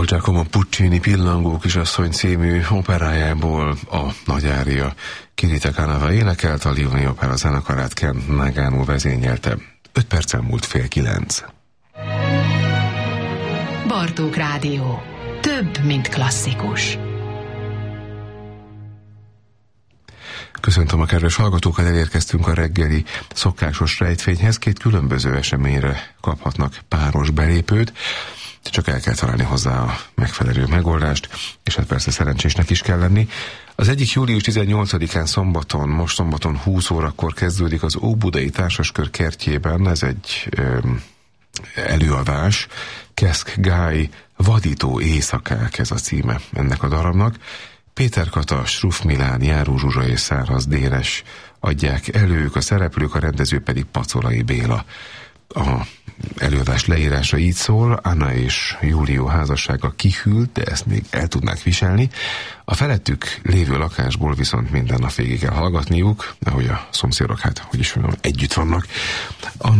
Giacomo Puccini Pillangó kisasszony című operájából a nagy ária Kirita Kanava énekelt, a Lioni Opera zenekarát Ken Nagano vezényelte. 5 perccel múlt 8:30. Bartók Rádió. Több, mint klasszikus. Köszöntöm a kedves hallgatókat, elérkeztünk a reggeli szokásos rejtvényhez. 2 különböző eseményre kaphatnak páros belépőt, csak el kell találni hozzá a megfelelő megoldást, és hát persze szerencsésnek is kell lenni. Az egyik július 18-án szombaton, most szombaton 20 órakor kezdődik az Óbudai Társaskör kertjében, ez egy előadás, Keszk Gály vadító éjszakák, ez a címe ennek a darabnak. Péter Kata, Struff Milán, Járó Zsuzsa és Száraz Dénes adják elő, a szereplők, a rendező pedig Pacolai Béla. A előadás leírása így szól: Anna és Júlió házassága kihűlt, de ezt még el tudnák viselni. A felettük lévő lakásból viszont minden nap végig kell hallgatniuk, ahogy a szomszédok, hát hogy is mondjam, együtt vannak.